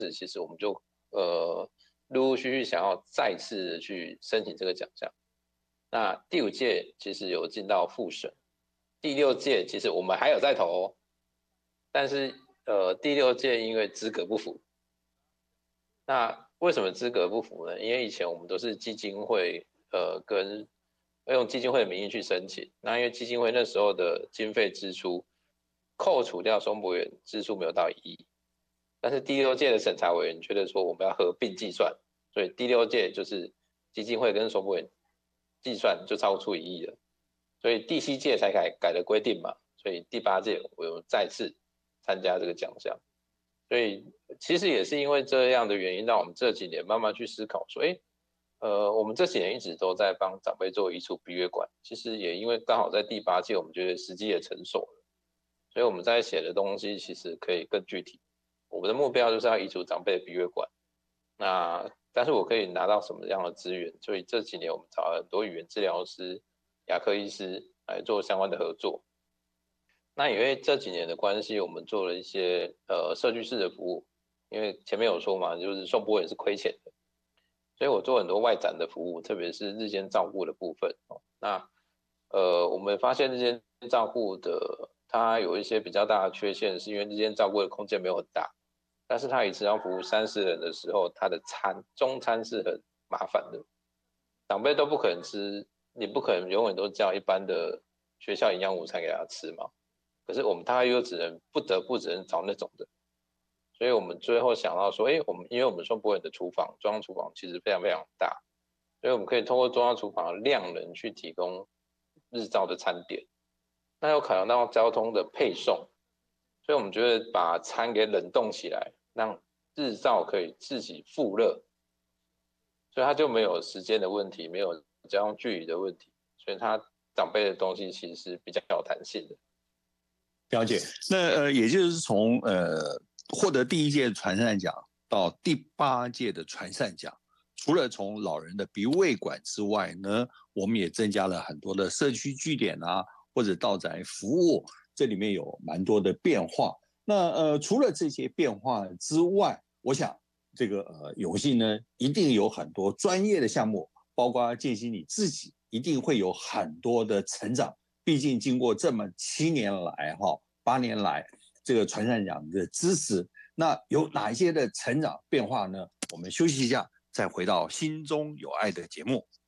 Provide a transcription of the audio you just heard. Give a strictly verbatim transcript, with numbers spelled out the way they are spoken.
其实我们就呃陆陆续续想要再次的去申请这个奖项。那第五届其实有进到复审，第六届其实我们还有在投哦，但是呃第六届因为资格不符。那为什么资格不符呢？因为以前我们都是基金会呃跟用基金会的名义去申请，那因为基金会那时候的经费支出扣除掉松柏园支出没有到一亿，但是第六届的审查委员觉得说我们要合并计算，所以第六届就是基金会跟松柏园计算就超出一亿了，所以第七届才改改了规定嘛，所以第八届我又再次参加这个奖项。所以其实也是因为这样的原因，让我们这几年慢慢去思考说，哎，呃，我们这几年一直都在帮长辈做移除鼻血管，其实也因为刚好在第八届，我们觉得时机也成熟了，所以我们在写的东西其实可以更具体。我们的目标就是要移除长辈的鼻血管，那但是我可以拿到什么样的资源？所以这几年我们找了很多语言治疗师、牙科医师来做相关的合作。那因为这几年的关系，我们做了一些呃社区式的服务，因为前面有说嘛，就是颂钵也是亏钱的，所以我做很多外展的服务，特别是日间照顾的部分。那呃，我们发现日间照顾的它有一些比较大的缺陷，是因为日间照顾的空间没有很大，但是它一次要服务三十人的时候，它的餐中餐是很麻烦的，长辈都不可能吃，你不可能永远都叫一般的学校营养午餐给他吃嘛。可是我们大概又只能不得不只能找那种的，所以我们最后想到说，哎，我们因为我们颂钵园的厨房中央厨房其实非常非常大，所以我们可以通过中央厨房的量能去提供日照的餐点，那又考量到交通的配送，所以我们觉得把餐给冷冻起来，让日照可以自己复热，所以它就没有时间的问题，没有交通距离的问题，所以它长辈的东西其实是比较有弹性的。 了解，那呃，也就是从呃获得第一届传善奖到第八届的传善奖，除了从老人的鼻胃管之外呢，我们也增加了很多的社区据点啊，或者到宅服务，这里面有蛮多的变化。那呃，除了这些变化之外，我想这个呃永信呢，一定有很多专业的项目，包括建新你自己一定会有很多的成长。毕竟经过这么七年来哈八年来这个传善奖的支持，那有哪一些的成长变化呢？我们休息一下，再回到心中有爱的节目。